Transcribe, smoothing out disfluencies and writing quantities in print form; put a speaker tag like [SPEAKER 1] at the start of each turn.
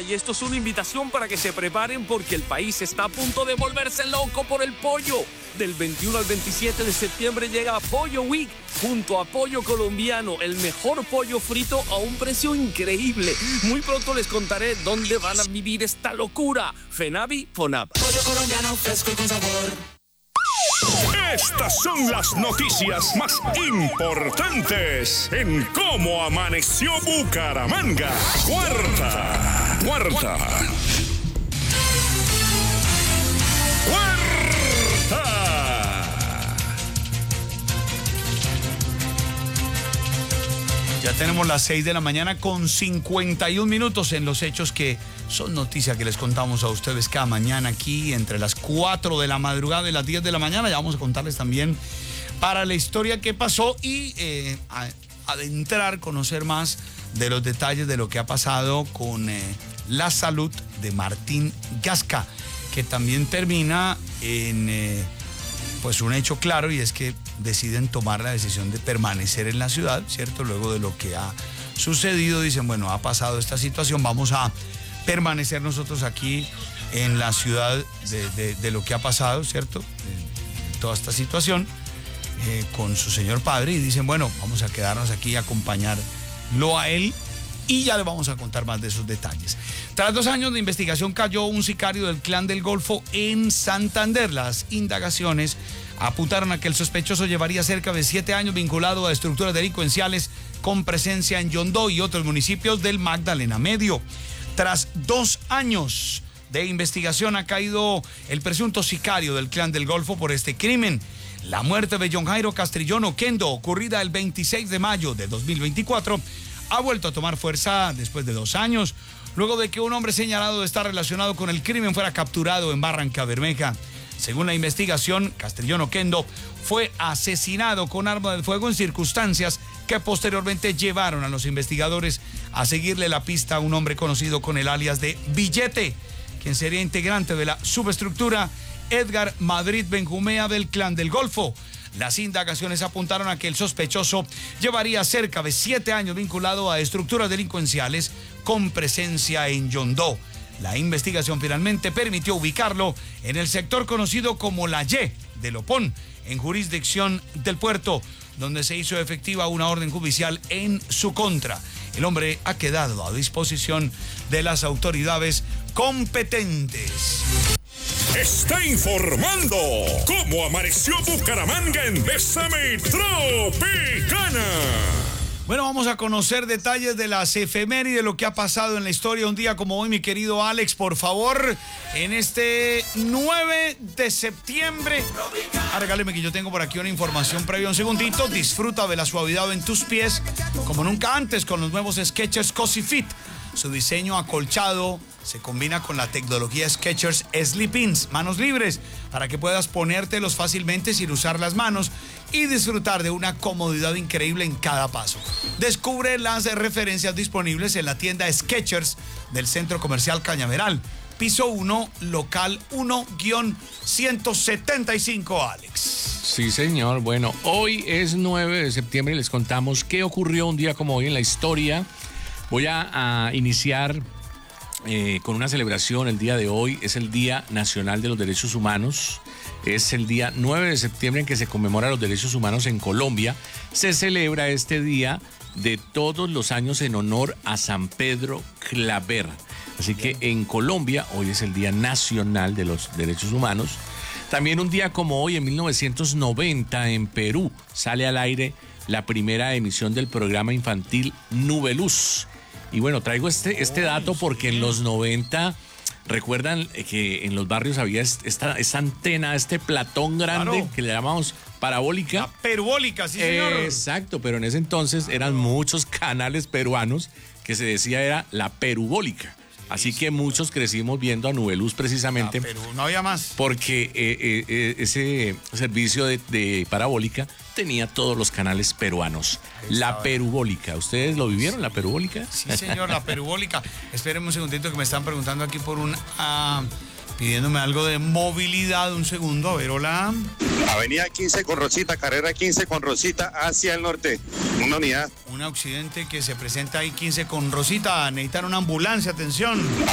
[SPEAKER 1] y esto es una invitación para que se preparen porque el país está a punto de volverse loco por el pollo. Del 21 al 27 de septiembre llega Pollo Week junto a Pollo Colombiano, el mejor pollo frito a un precio increíble. Muy pronto les contaré dónde van a vivir esta locura. Fenavi, Fonab.
[SPEAKER 2] Pollo colombiano fresco y con sabor.
[SPEAKER 3] Estas son las noticias más importantes en Cómo Amaneció Bucaramanga. Cuarta.
[SPEAKER 4] Ya tenemos las 6 de la mañana con 51 minutos en los hechos que son noticias que les contamos a ustedes cada mañana aquí entre las 4 de la madrugada y las 10 de la mañana. Ya vamos a contarles también para la historia que pasó y adentrar, conocer más de los detalles de lo que ha pasado con la salud de Martín Gasca, que también termina en pues un hecho claro, y es que deciden tomar la decisión de permanecer en la ciudad, ¿cierto? Luego de lo que ha sucedido, dicen, bueno, ha pasado esta situación, vamos a permanecer nosotros aquí en la ciudad de lo que ha pasado, ¿cierto? De toda esta situación con su señor padre, y dicen, bueno, vamos a quedarnos aquí y acompañarlo a él, y ya le vamos a contar más de esos detalles. Tras 2 años de investigación cayó un sicario del Clan del Golfo en Santander. Las indagaciones apuntaron a que el sospechoso llevaría cerca de 7 años vinculado a estructuras delincuenciales con presencia en Yondó y otros municipios del Magdalena Medio. Tras 2 años de investigación ha caído el presunto sicario del Clan del Golfo por este crimen. La muerte de John Jairo Castrillón Oquendo, ocurrida el 26 de mayo de 2024, ha vuelto a tomar fuerza después de 2 años, luego de que un hombre señalado de estar relacionado con el crimen fuera capturado en Barranca Bermeja. Según la investigación, Castrillón Oquendo fue asesinado con arma de fuego en circunstancias que posteriormente llevaron a los investigadores a seguirle la pista a un hombre conocido con el alias de Billete, quien sería integrante de la subestructura Edgar Madrid Benjumea del Clan del Golfo. Las indagaciones apuntaron a que el sospechoso llevaría cerca de 7 años vinculado a estructuras delincuenciales con presencia en Yondó. La investigación finalmente permitió ubicarlo en el sector conocido como La Y de Lopón, en jurisdicción del puerto, donde se hizo efectiva una orden judicial en su contra. El hombre ha quedado a disposición de las autoridades competentes.
[SPEAKER 3] Está informando Cómo Amaneció Bucaramanga en Bésame Tropicana.
[SPEAKER 4] Bueno, vamos a conocer detalles de las efemérides, de lo que ha pasado en la historia un día como hoy, mi querido Alex, por favor, en este 9 de septiembre. Regáleme que yo tengo por aquí una información previa, un segundito. Disfruta de la suavidad en tus pies como nunca antes con los nuevos Skechers Cozy Fit. Su diseño acolchado se combina con la tecnología Skechers Sleep-Ins, manos libres, para que puedas ponértelos fácilmente sin usar las manos y disfrutar de una comodidad increíble en cada paso. Descubre las referencias disponibles en la tienda Skechers del Centro Comercial Cañaveral, piso 1, local 1-175, Alex.
[SPEAKER 5] Sí, señor. Bueno, hoy es 9 de septiembre y les contamos qué ocurrió un día como hoy en la historia. Voy a iniciar con una celebración. El día de hoy es el Día Nacional de los Derechos Humanos. Es el día 9 de septiembre en que se conmemora los derechos humanos en Colombia. Se celebra este día de todos los años en honor a San Pedro Claver. Así que en Colombia hoy es el Día Nacional de los Derechos Humanos. También un día como hoy, en 1990, en Perú, sale al aire la primera emisión del programa infantil Nubeluz. Y bueno, traigo este dato porque en los 90, recuerdan que en los barrios había esta antena, este platón grande, claro, que le llamamos parabólica.
[SPEAKER 4] La perubólica, sí, señor.
[SPEAKER 5] Exacto, pero en ese entonces eran muchos canales peruanos que se decía era la perubólica. Así que muchos crecimos viendo a Nubeluz precisamente.
[SPEAKER 4] Pero no había más.
[SPEAKER 5] Porque ese servicio de parabólica tenía todos los canales peruanos. La perubólica. ¿Ustedes lo vivieron, la perubólica?
[SPEAKER 4] Sí, señor, la perubólica. Espérenme un segundito que me están preguntando aquí por pidiéndome algo de movilidad. Un segundo, a ver, hola.
[SPEAKER 6] Avenida 15 con Rosita, carrera 15 con Rosita hacia el norte. Una unidad.
[SPEAKER 4] Un accidente que se presenta ahí 15 con Rosita. Necesitan una ambulancia, atención.